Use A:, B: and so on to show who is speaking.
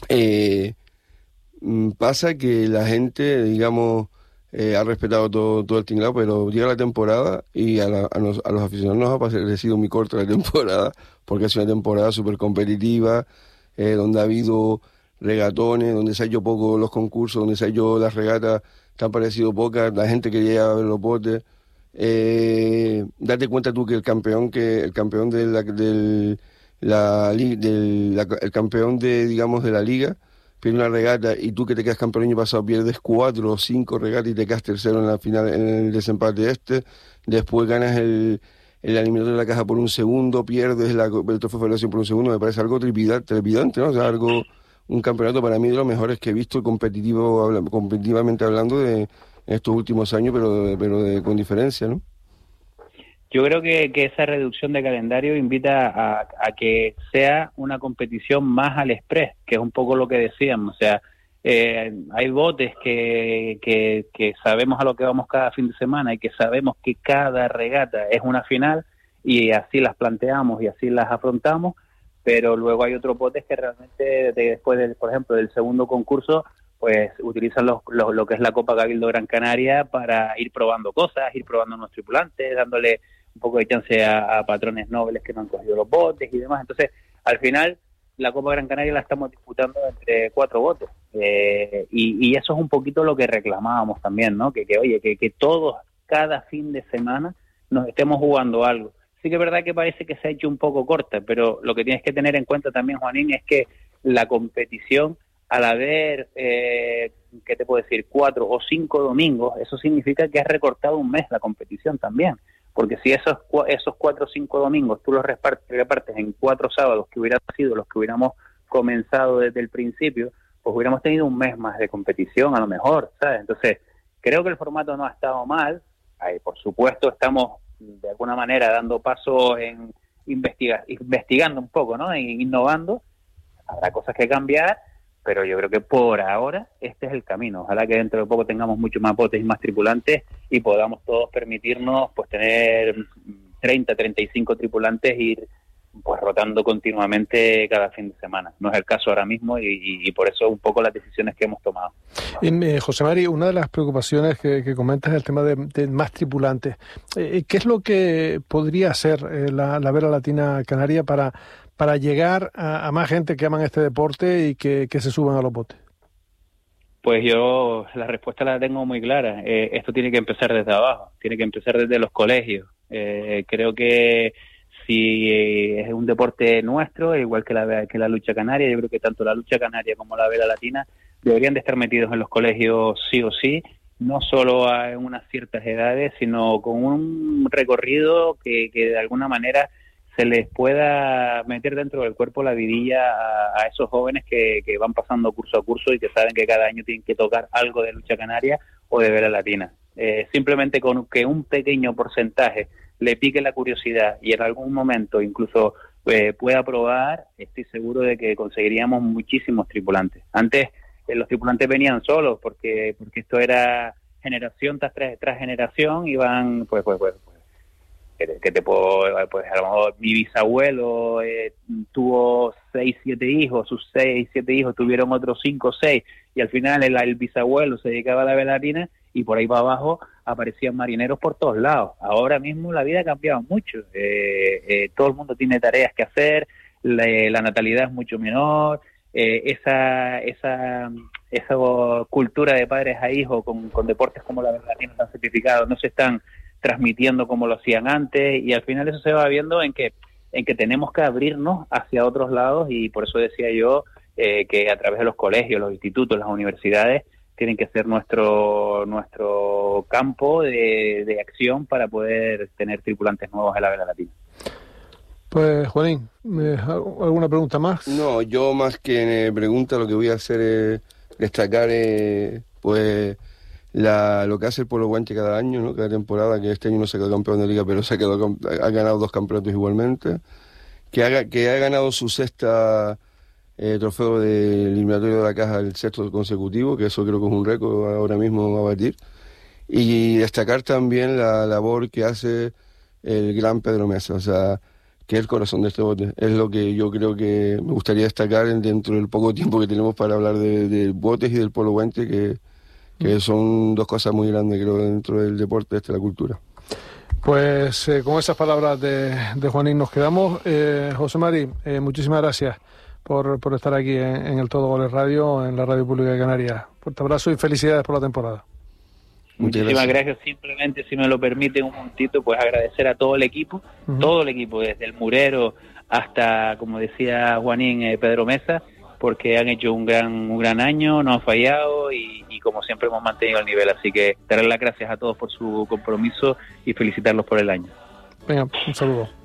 A: Eh, Pasa que la gente, digamos, ha respetado todo el tinglado, pero llega la temporada y a los aficionados nos ha parecido muy corta la temporada, porque es una temporada súper competitiva, donde ha habido regatones, donde se ha hecho poco los concursos, donde se ha hecho las regatas, te han parecido pocas, la gente quería ver los botes. Date cuenta tú que el campeón de el campeón de, digamos, de la liga pierde una regata y tú que te quedas campeón el año pasado pierdes 4 o 5 regatas y te quedas tercero en la final, en el desempate después ganas el eliminatorio de la caja por un segundo, pierdes el trofeo de federación por un segundo, me parece algo trepidante, ¿no? O sea, un campeonato para mí de los mejores que he visto competitivamente hablando en estos últimos años, con diferencia, ¿no?
B: Yo creo que esa reducción de calendario invita a que sea una competición más al express, que es un poco lo que decíamos. O sea, hay botes que sabemos a lo que vamos cada fin de semana y que sabemos que cada regata es una final y así las planteamos y así las afrontamos, pero luego hay otros botes que realmente después, por ejemplo, del segundo concurso, pues utilizan lo que es la Copa Cabildo Gran Canaria para ir probando cosas, ir probando nuevos tripulantes, dándole un poco de chance a patrones nobles que no han cogido los botes y demás. Entonces, al final, la Copa Gran Canaria la estamos disputando entre 4 botes. Y eso es un poquito lo que reclamábamos también, ¿no? Que todos, cada fin de semana, nos estemos jugando algo. Sí que es verdad que parece que se ha hecho un poco corta, pero lo que tienes que tener en cuenta también, Juanín, es que la competición, al haber, ¿qué te puedo decir?, 4 o 5 domingos, eso significa que has recortado un mes la competición también. Porque si esos 4 o 5 domingos tú los repartes en 4 sábados que hubieran sido los que hubiéramos comenzado desde el principio, pues hubiéramos tenido un mes más de competición a lo mejor, ¿sabes? Entonces, creo que el formato no ha estado mal. Por supuesto, estamos de alguna manera dando pasos en investigando un poco, ¿no? E innovando. Habrá cosas que cambiar, pero yo creo que por ahora este es el camino. Ojalá que dentro de poco tengamos mucho más botes y más tripulantes y podamos todos permitirnos pues tener 30, 35 tripulantes e ir pues rotando continuamente cada fin de semana. No es el caso ahora mismo y por eso un poco las decisiones que hemos tomado.
C: José Mari, una de las preocupaciones que comentas es el tema de más tripulantes. ¿Qué es lo que podría hacer la Vela Latina Canaria para llegar a más gente que aman este deporte y que se suban a los botes?
B: Pues yo la respuesta la tengo muy clara. Esto tiene que empezar desde abajo, tiene que empezar desde los colegios. Creo que si es un deporte nuestro, igual que la lucha canaria, yo creo que tanto la lucha canaria como la vela latina deberían de estar metidos en los colegios sí o sí, no solo en unas ciertas edades, sino con un recorrido que de alguna manera se les pueda meter dentro del cuerpo la vidilla a esos jóvenes que van pasando curso a curso y que saben que cada año tienen que tocar algo de lucha canaria o de vela latina. Simplemente con que un pequeño porcentaje le pique la curiosidad y en algún momento incluso pueda probar, estoy seguro de que conseguiríamos muchísimos tripulantes. Antes los tripulantes venían solos porque esto era generación tras generación, iban pues que te puedo, pues a lo mejor mi bisabuelo tuvo 6, 7 hijos, sus 6, 7 hijos tuvieron otros 5, 6 y al final el bisabuelo se dedicaba a la velatina y por ahí para abajo aparecían marineros por todos lados. Ahora mismo la vida ha cambiado mucho, todo el mundo tiene tareas que hacer, la natalidad es mucho menor, esa cultura de padres a hijos con deportes como la velatina tan certificados no se están transmitiendo como lo hacían antes y al final eso se va viendo en que tenemos que abrirnos hacia otros lados y por eso decía yo que a través de los colegios, los institutos, las universidades tienen que ser nuestro campo de acción para poder tener tripulantes nuevos en la vela latina.
C: Pues Juanín, ¿alguna pregunta más?
A: No, yo más que pregunta lo que voy a hacer es destacar pues lo que hace el Pueblo Guanche cada año, ¿no? Cada temporada, que este año no se quedó campeón de liga, pero ha ganado 2 campeonatos igualmente, que ha ganado su sexta trofeo de eliminatorio de la caja, el 6º consecutivo, que eso creo que es un récord ahora mismo a batir, y destacar también la labor que hace el gran Pedro Mesa. O sea, que es el corazón de este bote. Es lo que yo creo que me gustaría destacar dentro del poco tiempo que tenemos para hablar de botes y del polo guante, que son dos cosas muy grandes, creo, dentro del deporte, de la cultura.
C: Pues con esas palabras de Juanín nos quedamos. José Mari, muchísimas gracias por estar aquí en el Todo Goles Radio, en la Radio Pública de Canarias. Fuerte abrazo y felicidades por la temporada.
B: Muchísimas gracias. Simplemente, si me lo permiten un momentito, pues agradecer a todo el equipo, desde el murero hasta, como decía Juanín, Pedro Mesa, porque han hecho un gran año, no han fallado y como siempre hemos mantenido el nivel. Así que darles las gracias a todos por su compromiso y felicitarlos por el año.
C: Venga, un saludo.